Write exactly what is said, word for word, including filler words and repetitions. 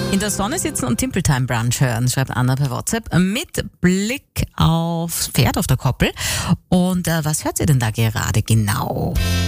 In der Sonne sitzen und Timple Time Brunch hören, schreibt Anna per WhatsApp, mit Blick aufs Pferd auf der Koppel. Und äh, was hört ihr denn da gerade genau?